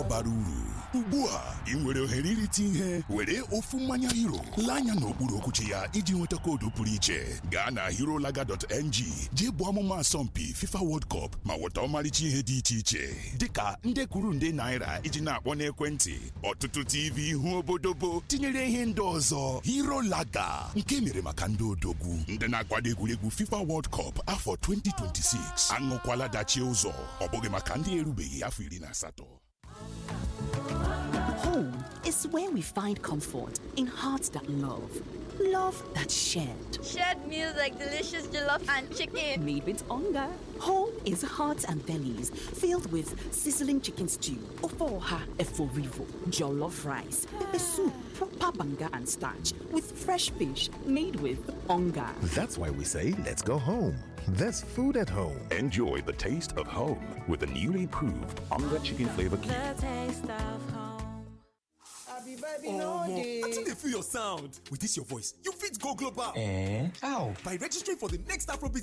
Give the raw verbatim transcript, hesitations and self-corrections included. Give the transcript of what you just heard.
bara uru. Ugbu a ị nwere ohere irite ihe were ofu mmanya Hero lee anya n'okpuru okwuchi ya iji nweta koodu pụrụ iche. Gaa na herolaga dot n g jee bụ ọmụma asọmpi FIFA World Cup ma nweta ọmarịcha ihe dị iche iche dịka nde kwuru nde naira iji na-akpọ n'ekwentị, ọtụtụ T V ihu obodobo tinyere ihe ndị ọzọ. Herolaga, nke mere maka ndị odogwu ndị na-akwado egwuregwu FIFA World Cup afọ twenty twenty-six. Aṅụkwala dachie ụzọ, ọ bụghị maka ndị erubeghị afọ iri na asatọ. Home is where we find comfort in hearts that love. Love that's shared. Shared meals like delicious jollof and chicken. Made with hunger. Home is hearts and bellies filled with sizzling chicken stew, ofoha eforivo, jollof rice, pepper soup, proper banga and starch, with fresh fish made with hunger. That's why we say, let's go home. There's food at home. Enjoy the taste of home with the newly improved Onga Chicken Flavor Cube. The taste of home. Baby, no day. I think they feel your sound. With this your voice, you fit go global. Eh? How? By registering for the next Afrobeat